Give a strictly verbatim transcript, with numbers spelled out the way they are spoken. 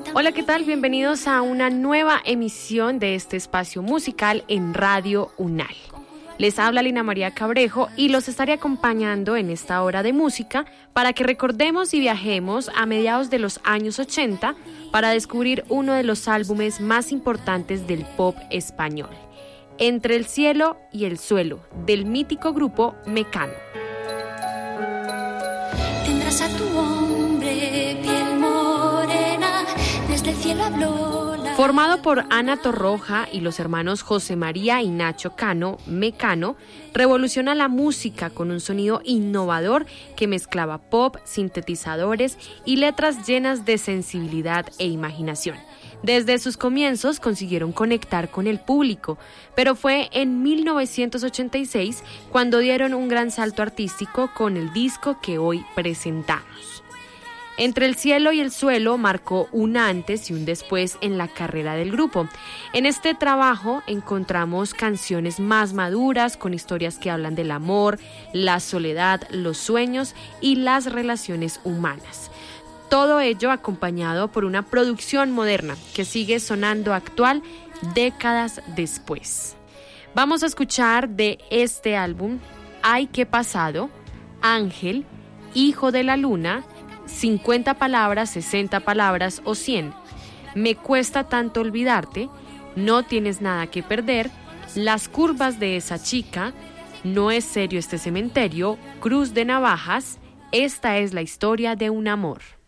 Hola, ¿qué tal? Bienvenidos a una nueva emisión de este espacio musical en Radio UNAL. Les habla Lina María Cabrejo y los estaré acompañando en esta hora de música para que recordemos y viajemos a mediados de los años ochenta para descubrir uno de los álbumes más importantes del pop español, Entre el cielo y el suelo, del mítico grupo Mecano. Tendrás a tu hombre, piel morena, desde el cielo habló. Formado por Ana Torroja y los hermanos José María y Nacho Cano, Mecano revoluciona la música con un sonido innovador que mezclaba pop, sintetizadores y letras llenas de sensibilidad e imaginación. Desde sus comienzos consiguieron conectar con el público, pero fue en mil novecientos ochenta y seis cuando dieron un gran salto artístico con el disco que hoy presentamos. Entre el cielo y el suelo marcó un antes y un después en la carrera del grupo. En este trabajo encontramos canciones más maduras con historias que hablan del amor, la soledad, los sueños y las relaciones humanas. Todo ello acompañado por una producción moderna que sigue sonando actual décadas después. Vamos a escuchar de este álbum Ay, qué pasado, Ángel, Hijo de la Luna, cincuenta palabras, sesenta palabras o cien. Me cuesta tanto olvidarte, No tienes nada que perder, Las curvas de esa chica, No es serio este cementerio, Cruz de navajas, Esta es la historia de un amor.